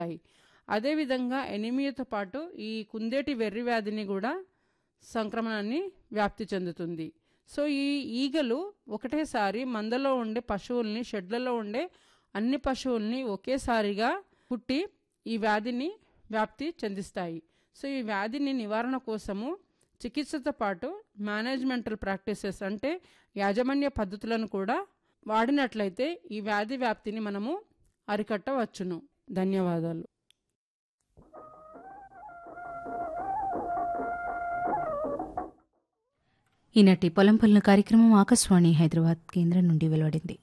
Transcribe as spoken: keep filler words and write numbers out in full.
అదేవిధంగా ఎనీమియాతో పాటు ఈ కుందేటి వెర్రి వ్యాధిని కూడా సంక్రమణాన్ని వ్యాప్తి చెందుతుంది. సో ఈ ఈగలు ఒకటేసారి మందలో ఉండే పశువుల్ని, షెడ్లలో ఉండే అన్ని పశువుల్ని ఒకేసారిగా పుట్టి ఈ వ్యాధిని వ్యాప్తి చెందిస్తాయి. సో ఈ వ్యాధిని నివారణ కోసము చికిత్సతో పాటు మేనేజ్మెంటల్ ప్రాక్టీసెస్ అంటే యాజమాన్య పద్ధతులను కూడా వాడినట్లయితే ఈ వ్యాధి వ్యాప్తిని మనము అరికట్టవచ్చును. ధన్యవాదాలు. ఈనాటి పొలం పనుల కార్యక్రమం ఆకాశవాణి హైదరాబాద్ కేంద్రం నుండి వెలువడింది.